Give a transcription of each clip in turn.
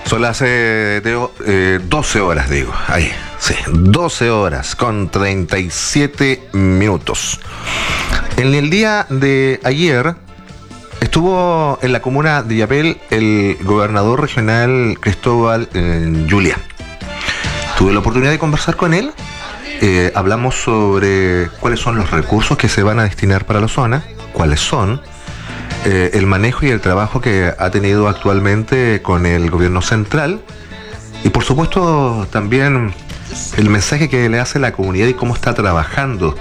Son las 12 horas, digo. Ahí, sí. 12 horas con 37 minutos. En el día de ayer estuvo en la comuna de Illapel el gobernador regional Cristóbal Juliá. Tuve la oportunidad de conversar con él. Hablamos sobre cuáles son los recursos que se van a destinar para la zona, cuáles son, el manejo y el trabajo que ha tenido actualmente con el gobierno central y por supuesto también el mensaje que le hace a la comunidad y cómo está trabajando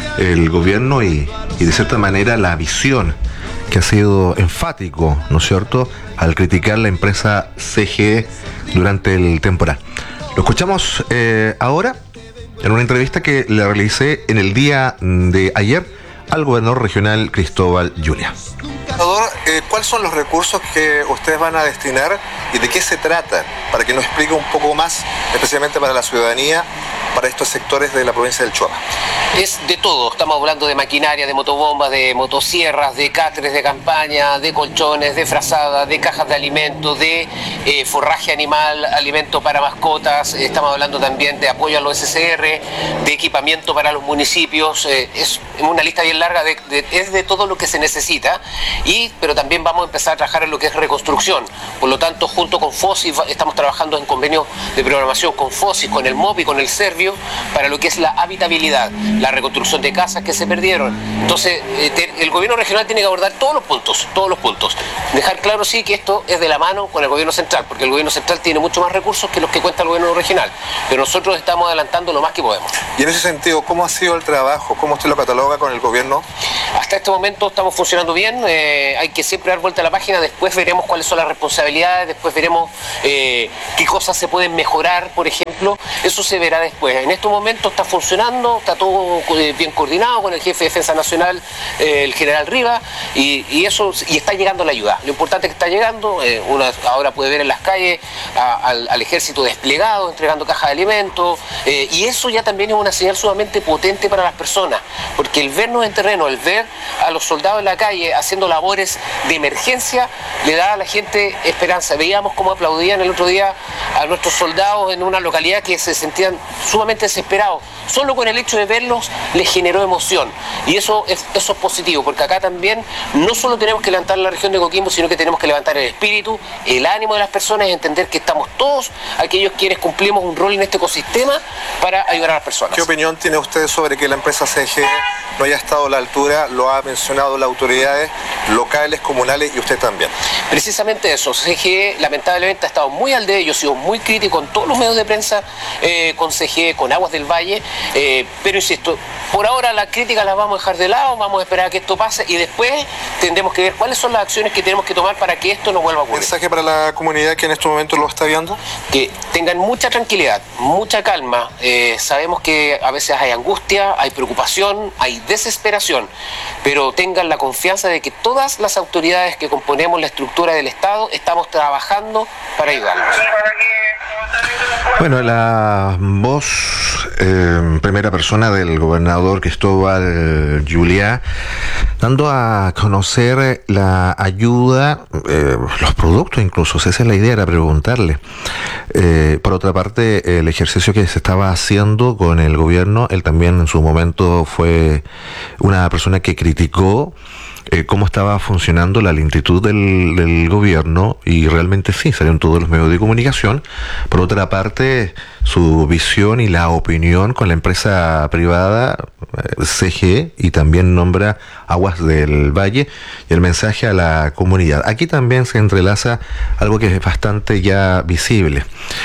el gobierno y de cierta manera la visión que ha sido enfático, ¿no es cierto?, al criticar la empresa CGE durante el temporal. Lo escuchamos ahora en una entrevista que le realicé en el día de ayer al gobernador regional Cristóbal Juliá. Gobernador, ¿cuáles son los recursos que ustedes van a destinar y de qué se trata? Para que nos explique un poco más, especialmente para la ciudadanía, para estos sectores de la provincia del Choapa. Es de todo, estamos hablando de maquinaria, de motobombas, de motosierras, de cáteres de campaña, de colchones, de frazadas, de cajas de alimentos, de forraje animal, alimento para mascotas, estamos hablando también de apoyo a los SCR, de equipamiento para los municipios, es una lista bien larga, es de todo lo que se necesita, pero también vamos a empezar a trabajar en lo que es reconstrucción, por lo tanto junto con FOSI estamos trabajando en convenio de programación con FOSI, con el MOP y con el Servio, para lo que es la habitabilidad, la reconstrucción de casas que se perdieron. Entonces, el gobierno regional tiene que abordar todos los puntos. Dejar claro, sí, que esto es de la mano con el gobierno central, porque el gobierno central tiene mucho más recursos que los que cuenta el gobierno regional, pero nosotros estamos adelantando lo más que podemos. Y en ese sentido, ¿cómo ha sido el trabajo? ¿Cómo usted lo cataloga con el gobierno? Hasta este momento estamos funcionando bien, hay que siempre dar vuelta a la página, después veremos cuáles son las responsabilidades, después veremos qué cosas se pueden mejorar, por ejemplo, eso se verá después. En estos momentos está funcionando, está todo bien coordinado con el jefe de Defensa Nacional, el general Riva, y está llegando la ayuda. Lo importante es que está llegando, uno ahora puede ver en las calles al ejército desplegado, entregando cajas de alimentos, y eso ya también es una señal sumamente potente para las personas, porque el vernos en terreno, el ver a los soldados en la calle haciendo labores de emergencia, le da a la gente esperanza. Veíamos cómo aplaudían el otro día a nuestros soldados en una localidad que se sentían sumamente desesperados. Solo con el hecho de verlos les generó emoción, y eso es positivo, porque acá también no solo tenemos que levantar la región de Coquimbo, sino que tenemos que levantar el espíritu, el ánimo de las personas y entender que estamos todos aquellos quienes cumplimos un rol en este ecosistema para ayudar a las personas. ¿Qué opinión tiene usted sobre que la empresa CGE no haya estado a la altura? Lo ha mencionado las autoridades locales, comunales y usted también. Precisamente eso, CGE lamentablemente ha estado muy al dedo, yo he sido muy crítico en todos los medios de prensa con CGE, con Aguas del Valle, pero insisto, por ahora la crítica la vamos a dejar de lado, vamos a esperar a que esto pase y después tendremos que ver cuáles son las acciones que tenemos que tomar para que esto no vuelva a ocurrir. ¿Mensaje para la comunidad que en este momento lo está viendo? Que tengan mucha tranquilidad, mucha calma, sabemos que a veces hay angustia, hay preocupación, hay desesperación, pero tengan la confianza de que todas las autoridades que componemos la estructura del Estado estamos trabajando para ayudarlos. Bueno, la voz primera persona del gobernador Cristóbal Juliá, dando a conocer la ayuda, los productos incluso, esa es la idea, era preguntarle. Por otra parte, el ejercicio que se estaba haciendo con el gobierno, él también en su momento fue una persona que criticó cómo estaba funcionando la lentitud del gobierno, y realmente sí, salió en todos los medios de comunicación. Por otra parte, su visión y la opinión con la empresa privada CGE, y también nombra Aguas del Valle, y el mensaje a la comunidad. Aquí también se entrelaza algo que es bastante ya visible,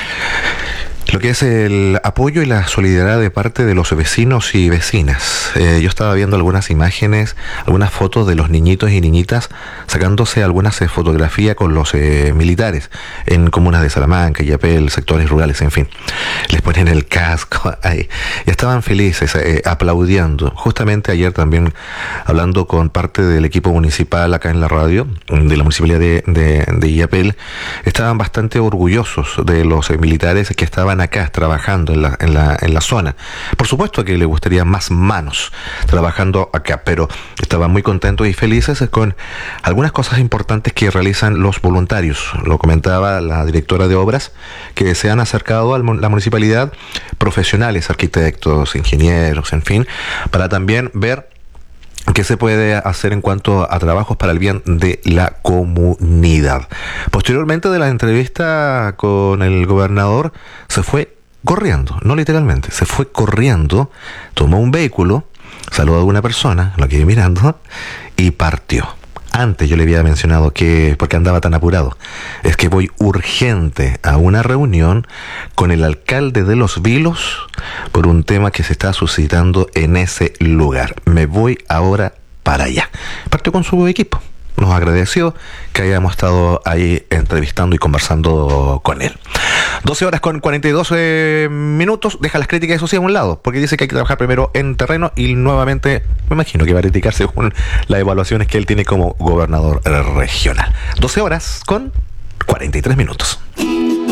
lo que es el apoyo y la solidaridad de parte de los vecinos y vecinas. Yo estaba viendo algunas imágenes, algunas fotos de los niñitos y niñitas sacándose algunas fotografías con los militares en comunas de Salamanca, Illapel, sectores rurales, en fin. Les ponen el casco ahí. Y estaban felices, aplaudiendo. Justamente ayer también, hablando con parte del equipo municipal acá en la radio, de la municipalidad de Illapel, estaban bastante orgullosos de los militares que estaban acá trabajando en la zona. Por supuesto que le gustaría más manos trabajando acá, pero estaban muy contentos y felices con algunas cosas importantes que realizan los voluntarios. Lo comentaba la directora de obras, que se han acercado a la municipalidad profesionales, arquitectos, ingenieros, en fin, para también ver qué se puede hacer en cuanto a trabajos para el bien de la comunidad. Posteriormente de la entrevista con el gobernador, se fue corriendo, no literalmente, se fue corriendo, tomó un vehículo, saludó a una persona, lo quedé mirando, y partió. Antes yo le había mencionado que, porque andaba tan apurado, es que voy urgente a una reunión con el alcalde de Los Vilos por un tema que se está suscitando en ese lugar. Me voy ahora para allá. Partió con su equipo. Nos agradeció que hayamos estado ahí entrevistando y conversando con él. 12 horas con 42 minutos. Deja las críticas, eso sí, a un lado, porque dice que hay que trabajar primero en terreno y nuevamente me imagino que va a criticar según las evaluaciones que él tiene como gobernador regional. 12 horas con 43 minutos.